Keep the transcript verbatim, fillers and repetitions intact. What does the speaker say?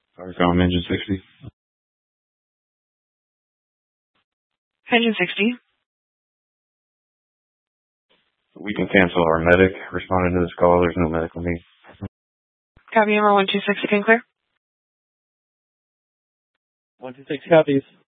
Sorry, from engine sixty. Engine sixty. We can cancel our medic. Responding to this call, there's no medical need. Copy, number one two six, you can clear. one two six copies.